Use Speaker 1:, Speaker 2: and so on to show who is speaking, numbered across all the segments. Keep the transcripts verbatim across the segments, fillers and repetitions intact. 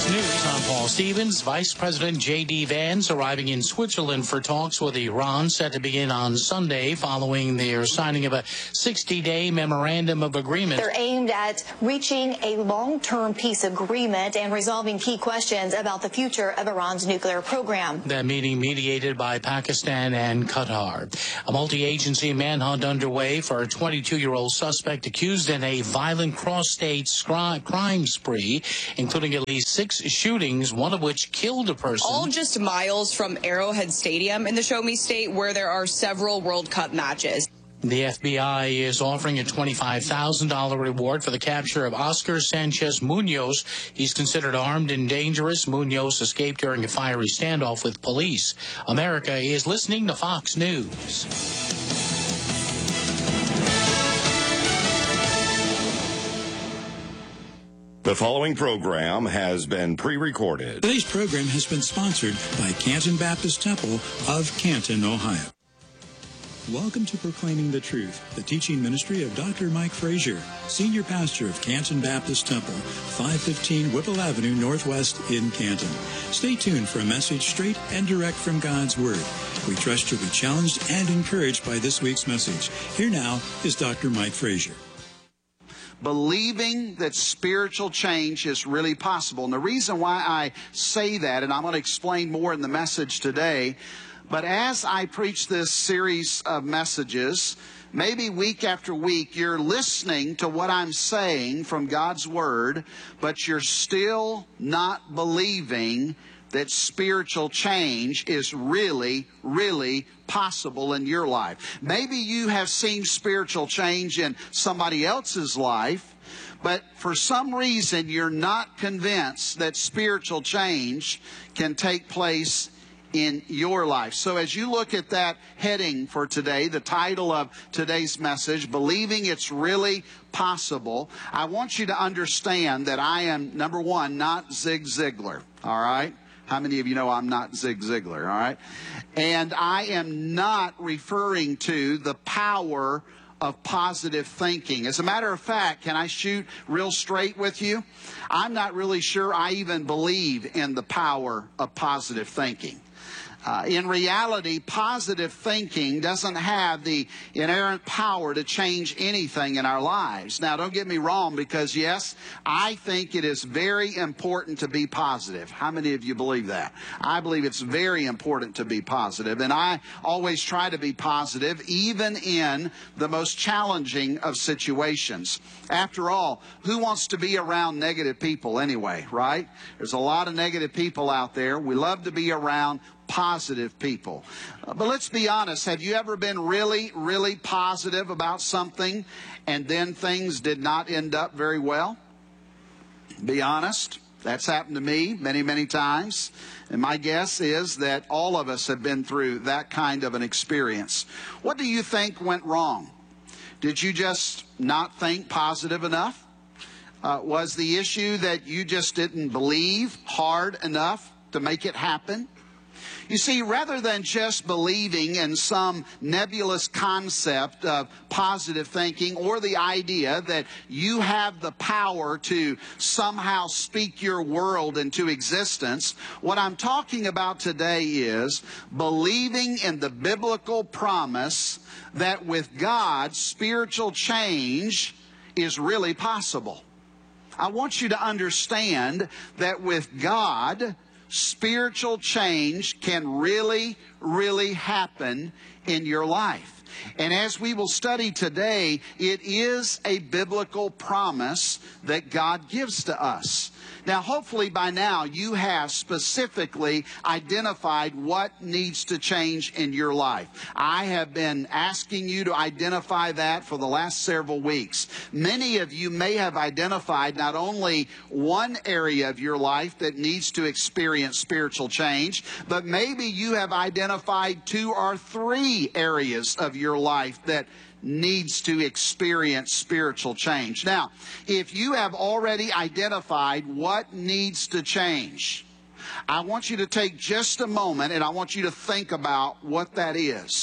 Speaker 1: News, I'm Paul Stevens. Vice President J D. Vance arriving in Switzerland for talks with Iran set to begin on Sunday following their signing of a sixty-day memorandum of agreement.
Speaker 2: They're aimed at reaching a long-term peace agreement and resolving key questions about the future of Iran's nuclear program.
Speaker 1: That meeting mediated by Pakistan and Qatar. A multi-agency manhunt underway for a twenty-two-year-old suspect accused in a violent cross-state scri- crime spree, including at least six shootings, one of which killed a person.
Speaker 3: All just miles from Arrowhead Stadium in the Show Me State, where there are several World Cup matches.
Speaker 1: The F B I is offering a twenty-five thousand dollars reward for the capture of Oscar Sanchez Munoz. He's considered armed and dangerous. Munoz escaped during a fiery standoff with police. America is listening to Fox News.
Speaker 4: The following program has been pre-recorded.
Speaker 5: Today's program has been sponsored by Canton Baptist Temple of Canton, Ohio. Welcome to Proclaiming the Truth, the teaching ministry of Doctor Mike Frazier, Senior Pastor of Canton Baptist Temple, five fifteen Whipple Avenue, Northwest in Canton. Stay tuned for a message straight and direct from God's Word. We trust you'll be challenged and encouraged by this week's message. Here now is Doctor Mike Frazier.
Speaker 6: Believing that spiritual change is really possible. And the reason why I say that, and I'm going to explain more in the message today, but as I preach this series of messages, maybe week after week, you're listening to what I'm saying from God's Word, but you're still not believing that spiritual change is really, really possible in your life. Maybe you have seen spiritual change in somebody else's life, but for some reason you're not convinced that spiritual change can take place in your life. So as you look at that heading for today, the title of today's message, Believing It's Really Possible, I want you to understand that I am, number one, not Zig Ziglar, all right? How many of you know I'm not Zig Ziglar, all right? And I am not referring to the power of positive thinking. As a matter of fact, can I shoot real straight with you? I'm not really sure I even believe in the power of positive thinking. Uh, in reality, positive thinking doesn't have the inerrant power to change anything in our lives. Now, don't get me wrong, because yes, I think it is very important to be positive. How many of you believe that? I believe it's very important to be positive, and I always try to be positive, even in the most challenging of situations. After all, who wants to be around negative people anyway, right? There's a lot of negative people out there. We love to be around positive people. Uh, but let's be honest, have you ever been really, really positive about something and then things did not end up very well? Be honest. That's happened to me many, many times. And my guess is that all of us have been through that kind of an experience. What do you think went wrong? Did you just not think positive enough? Uh, was the issue that you just didn't believe hard enough to make it happen? You see, rather than just believing in some nebulous concept of positive thinking or the idea that you have the power to somehow speak your world into existence, what I'm talking about today is believing in the biblical promise that with God, spiritual change is really possible. I want you to understand that with God, spiritual change can really, really happen in your life. And as we will study today, it is a biblical promise that God gives to us. Now, hopefully by now you have specifically identified what needs to change in your life. I have been asking you to identify that for the last several weeks. Many of you may have identified not only one area of your life that needs to experience spiritual change, but maybe you have identified two or three areas of your life that needs to experience spiritual change. Now, if you have already identified what needs to change, I want you to take just a moment and I want you to think about what that is.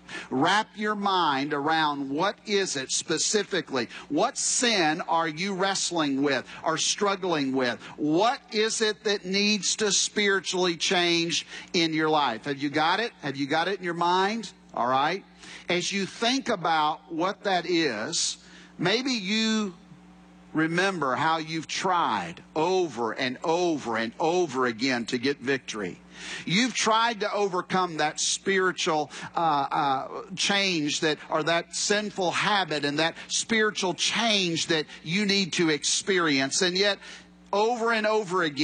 Speaker 6: Wrap your mind around what is it specifically? What sin are you wrestling with or struggling with? What is it that needs to spiritually change in your life? Have you got it? Have you got it in your mind? All right. As you think about what that is, maybe you remember how you've tried over and over and over again to get victory. You've tried to overcome that spiritual uh, uh, change that, or that sinful habit and that spiritual change that you need to experience. And yet, over and over again,